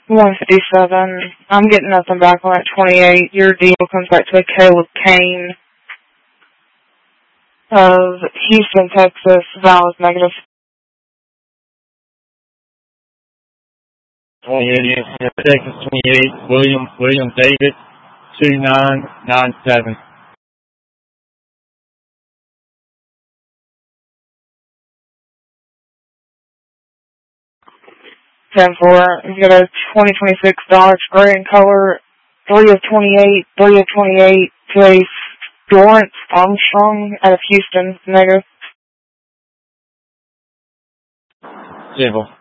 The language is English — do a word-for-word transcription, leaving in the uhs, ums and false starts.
one fifty-seven. I'm getting nothing back on that twenty-eight. Your deal comes back to a Caleb Kane of Houston, Texas. Valid negative. twenty-eight, Texas twenty-eight, William, William David, two nine nine seven. ten four. You got a twenty twenty-six Dodge gray in color, three of twenty-eight, three of twenty-eight to a Dorrance Armstrong out of Houston, negative. Civil.